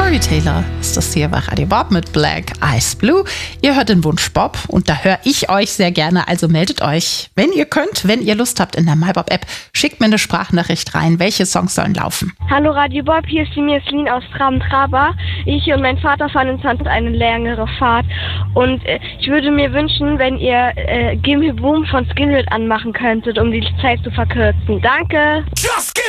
Storyteller ist das hier bei Radio Bob mit Black Eyes Blue. Ihr hört den Wunsch Bob und da höre ich euch sehr gerne. Also meldet euch, wenn ihr könnt, wenn ihr Lust habt in der MyBob-App. Schickt mir eine Sprachnachricht rein. Welche Songs sollen laufen? Hallo Radio Bob, hier ist die Mirslin aus Traben-Traba. Ich und mein Vater fahren ins Land eine längere Fahrt. Und ich würde mir wünschen, wenn ihr Gimme Boom von Skinhead anmachen könntet, um die Zeit zu verkürzen. Danke!